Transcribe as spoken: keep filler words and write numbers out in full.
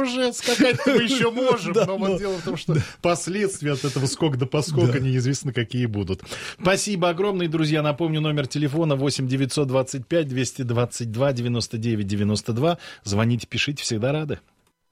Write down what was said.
уже, скакать мы еще можем, но вот дело в том, что последствия от этого скок до поскока неизвестно какие будут. Спасибо огромное, друзья. Напомню, номер телефона восемь девятьсот двадцать пять двести двадцать два девяносто девять девяносто два. Звоните, пишите, всегда рады.